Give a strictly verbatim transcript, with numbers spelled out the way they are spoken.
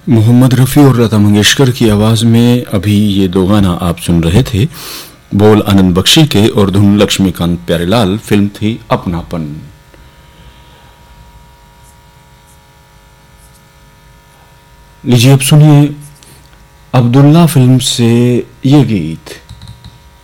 मोहम्मद रफ़ी और लता मंगेशकर की आवाज़ में अभी ये दो गाना आप सुन रहे थे। बोल आनंद बख्शी के और धुन लक्ष्मीकांत प्यारेलाल। फिल्म थी अपनापन। लीजिए अब सुनिए अब्दुल्ला फिल्म से ये गीत।